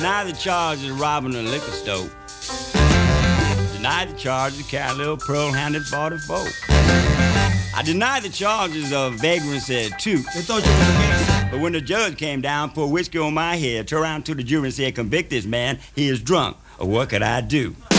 Deny the charge of robbing a liquor store. Deny the charge of carrying a little pearl-handled 44. I deny the charges of vagrancy too. They thought you was a gangster. But when the judge came down, poured whiskey on my head, turned around to the jury and said, convict this man, he is drunk. Or what could I do?